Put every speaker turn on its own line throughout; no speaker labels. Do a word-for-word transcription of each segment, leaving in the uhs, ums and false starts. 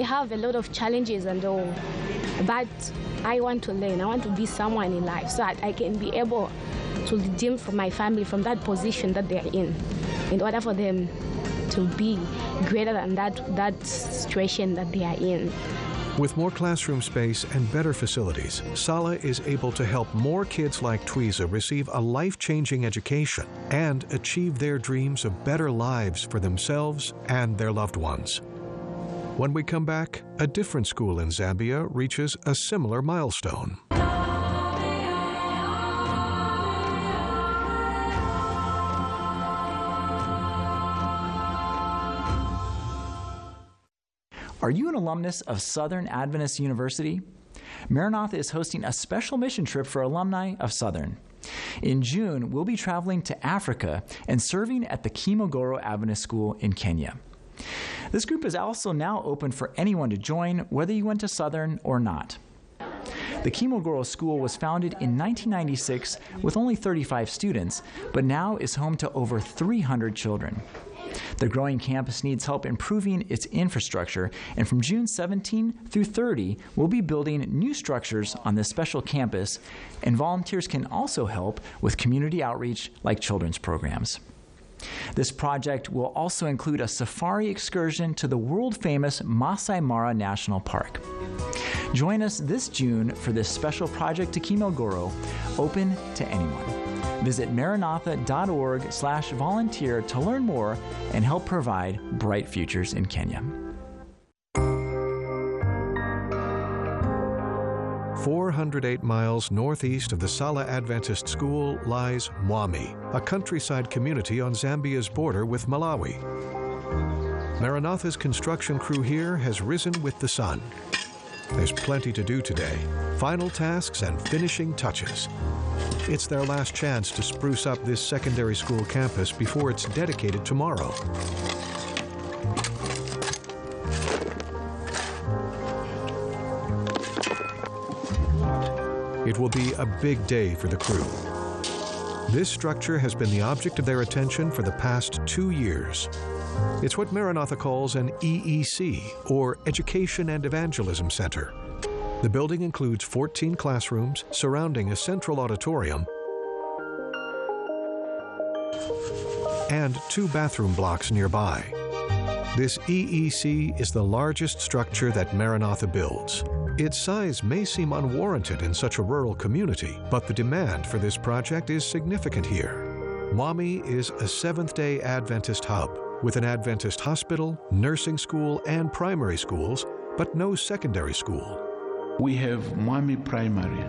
we have a lot of challenges and all, but I want to learn. I want to be someone in life so that I can be able to redeem from my family from that position that they're in, in order for them to be greater than that, that situation that they are in.
With more classroom space and better facilities, Sala is able to help more kids like Twiza receive a life-changing education and achieve their dreams of better lives for themselves and their loved ones. When we come back, a different school in Zambia reaches a similar milestone.
Are you an alumnus of Southern Adventist University? Maranatha is hosting a special mission trip for alumni of Southern. In June, we'll be traveling to Africa and serving at the Kimogoro Adventist School in Kenya. This group is also now open for anyone to join, whether you went to Southern or not. The Kimogoro School was founded in nineteen ninety-six with only thirty-five students, but now is home to over three hundred children. The growing campus needs help improving its infrastructure, and from June seventeenth through thirtieth, we'll be building new structures on this special campus, and volunteers can also help with community outreach like children's programs. This project will also include a safari excursion to the world-famous Masai Mara National Park. Join us this June for this special project to Kimogoro, open to anyone. Visit maranatha.org slash volunteer to learn more and help provide bright futures in Kenya.
four hundred eight miles northeast of the Sala Adventist School lies Mwami, a countryside community on Zambia's border with Malawi. Maranatha's construction crew here has risen with the sun. There's plenty to do today, final tasks and finishing touches. It's their last chance to spruce up this secondary school campus before it's dedicated tomorrow. It will be a big day for the crew. This structure has been the object of their attention for the past two years. It's what Maranatha calls an E E C, or Education and Evangelism Center. The building includes fourteen classrooms surrounding a central auditorium and two bathroom blocks nearby. This E E C is the largest structure that Maranatha builds. Its size may seem unwarranted in such a rural community, but the demand for this project is significant here. Mwami is a Seventh-day Adventist hub with an Adventist hospital, nursing school, and primary schools, but no secondary school.
We have Mwami Primary.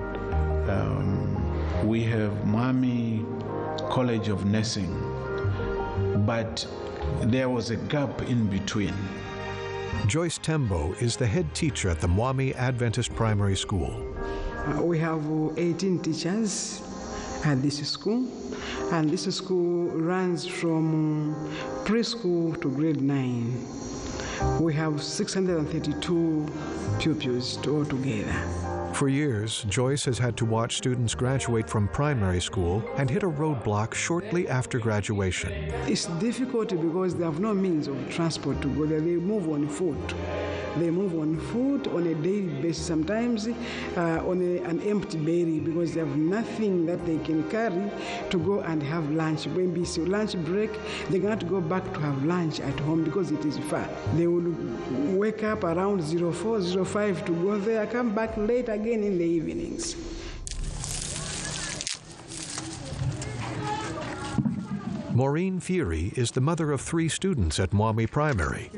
Um, we have Mwami College of Nursing. But there was a gap in between.
Joyce Tembo is the head teacher at the Mwami Adventist Primary School.
Uh, we have eighteen teachers at this school, and this school runs from preschool to grade nine. We have six hundred thirty-two pupils altogether.
For years, Joyce has had to watch students graduate from primary school and hit a roadblock shortly after graduation.
It's difficult because they have no means of transport to go there. They move on foot. They move on foot on a daily basis, sometimes uh, on a, an empty belly, because they have nothing that they can carry to go and have lunch. When it's a lunch break, they can't go back to have lunch at home because it is far. They will wake up around zero four, zero five to go there, come back late again in the evenings.
Maureen Fury is the mother of three students at Mwami Primary.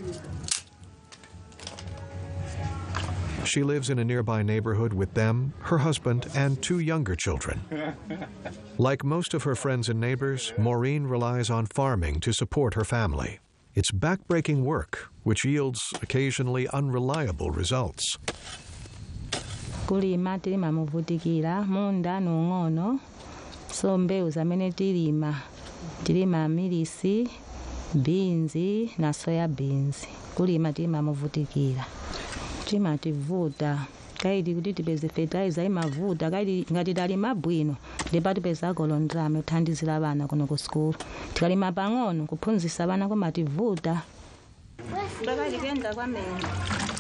She lives in a nearby neighborhood with them, her husband, and two younger children. Like most of her friends and neighbors, Maureen relies on farming to support her family. It's backbreaking work, which yields occasionally unreliable results.
Kulima tilima muvutikira munda nung'ono so mbewu zamene tilima tilima milisi, beans na soya beans. Kulima tilima muvutikira timativuta kaidi kuti tipeze fertilizer imavuta kaidi ngati talima bwino ndipo tipeza golondrame kuthandizira vana kuno ku school tikalima pang'ono kuphunzitsa vana komativuta. Baba ligenda kwamene.